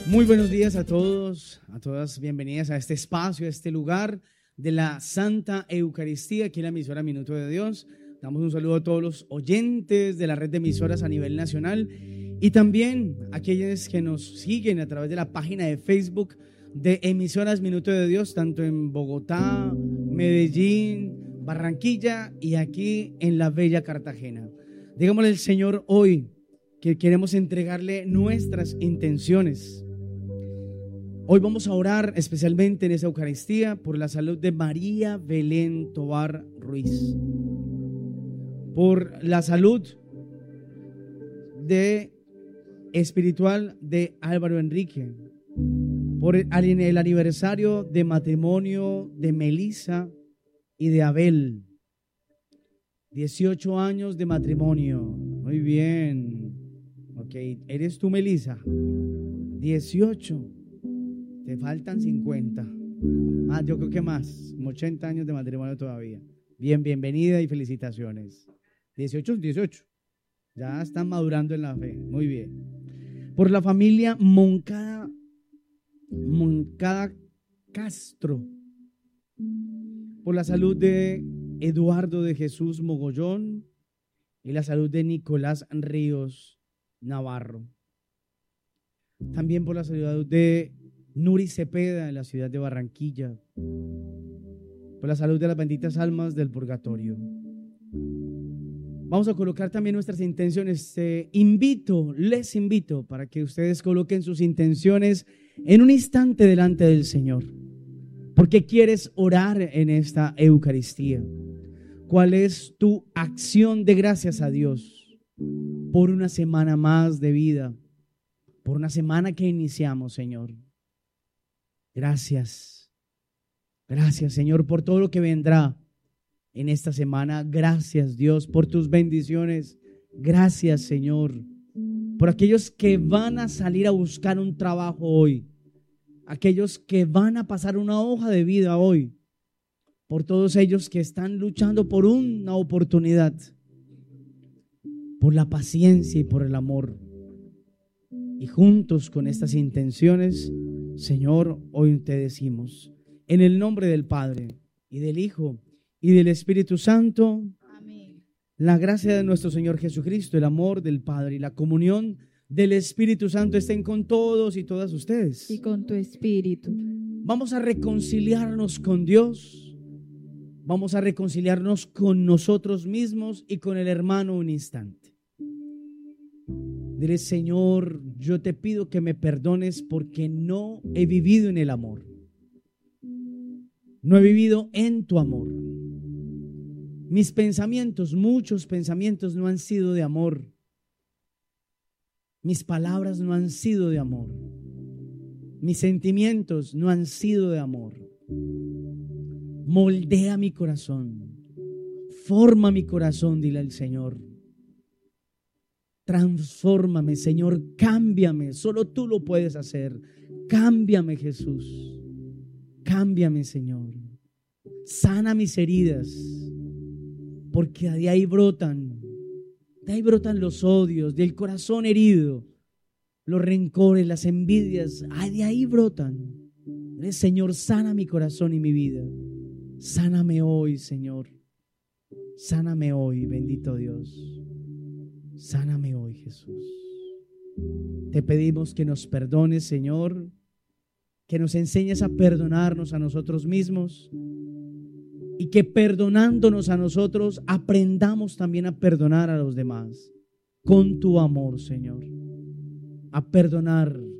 Muy buenos días a todos, a todas, bienvenidas a este espacio, a este lugar de la Santa Eucaristía, aquí en la emisora Minuto de Dios. Damos un saludo a todos los oyentes de la red de emisoras a nivel nacional y también a aquellos que nos siguen a través de la página de Facebook de Emisoras Minuto de Dios, tanto en Bogotá, Medellín, Barranquilla y aquí en la bella Cartagena. Digámosle al Señor hoy que queremos entregarle nuestras intenciones. Hoy vamos a orar especialmente en esa Eucaristía por la salud de María Belén Tovar Ruiz, por la salud espiritual de Álvaro Enrique, por el aniversario de matrimonio de Melissa y de Abel. 18 años de matrimonio. Muy bien. Ok, ¿eres tú, Melissa? 18. Te faltan 50. Yo creo que más. 80 años de matrimonio todavía. Bien, bienvenida y felicitaciones. 18. Ya están madurando en la fe. Muy bien. Por la familia Moncada Castro. Por la salud de Eduardo de Jesús Mogollón y la salud de Nicolás Ríos Navarro. También por la salud de Nuri Cepeda en la ciudad de Barranquilla, por la salud de las benditas almas del purgatorio. Vamos a colocar también nuestras intenciones. Les invito para que ustedes coloquen sus intenciones en un instante delante del Señor. ¿Por qué quieres orar en esta Eucaristía? ¿Cuál es tu acción de gracias a Dios por una semana más de vida, por una semana que iniciamos, Señor? Gracias. Gracias, Señor, por todo lo que vendrá en esta semana. Gracias, Dios, por tus bendiciones. Gracias, Señor, por aquellos que van a salir a buscar un trabajo hoy, aquellos que van a pasar una hoja de vida hoy, por todos ellos que están luchando por una oportunidad, por la paciencia y por el amor. Y juntos con estas intenciones, Señor, hoy te decimos, en el nombre del Padre y del Hijo y del Espíritu Santo, amén. La gracia de nuestro Señor Jesucristo, el amor del Padre y la comunión del Espíritu Santo estén con todos y todas ustedes. Y con tu espíritu. Vamos a reconciliarnos con Dios. Vamos a reconciliarnos con nosotros mismos y con el hermano un instante. Dile: Señor, yo te pido que me perdones porque no he vivido en el amor. No he vivido en tu amor. Mis pensamientos, muchos pensamientos no han sido de amor. Mis palabras no han sido de amor. Mis sentimientos no han sido de amor. Moldea mi corazón. Forma mi corazón, dile al Señor. Transfórmame, Señor, cámbiame. Solo tú lo puedes hacer. Cámbiame, Jesús. Cámbiame, Señor. Sana mis heridas, porque de ahí brotan los odios, del corazón herido, los rencores, las envidias, de ahí brotan. Señor, sana mi corazón y mi vida. Sáname hoy, Señor. Sáname hoy, bendito Dios. Sáname hoy, Jesús. Te pedimos que nos perdones, Señor, que nos enseñes a perdonarnos a nosotros mismos y que perdonándonos a nosotros aprendamos también a perdonar a los demás con tu amor, Señor, a perdonar